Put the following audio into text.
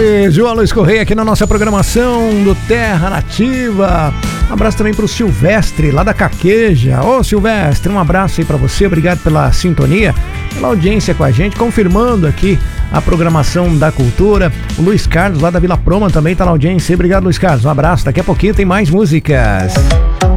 João Luiz Correia aqui na nossa programação do Terra Nativa. Um abraço também pro Silvestre, lá da Caqueja. Ô Silvestre, um abraço aí pra você, obrigado pela sintonia, pela audiência com a gente, confirmando aqui a programação da cultura. O Luiz Carlos, lá da Vila Proma, também tá na audiência. Obrigado, Luiz Carlos, um abraço, daqui a pouquinho tem mais músicas.